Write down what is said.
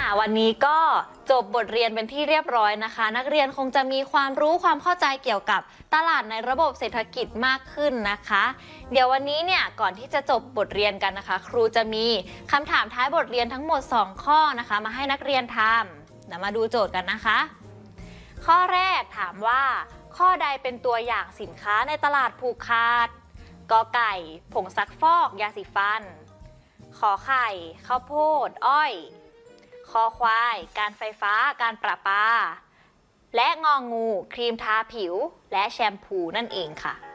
วันนี้ก็จบบทเรียนเป็นที่เรียบร้อยนะคะนักเรียนคงจะมีความรู้ความเข้าใจเกี่ยวกับตลาดในระบบเศรษฐกิจมากขึ้นนะคะเดี๋ยววันนี้เนี่ยก่อนที่จะจบบทเรียนกันนะคะครูจะมีคำถามท้ายบทเรียนทั้งหมด2ข้อนะคะมาให้นักเรียนทำเดี๋ยวมาดูโจทย์กันนะคะข้อแรกถามว่าข้อใดเป็นตัวอย่างสินค้าในตลาดผูกขาดกอไก่ผงซักฟอกยาสีฟันขอไข่ข้าวโพดอ้อยคอควายการไฟฟ้าการประปาและงองูครีมทาผิวและแชมพูนั่นเองค่ะ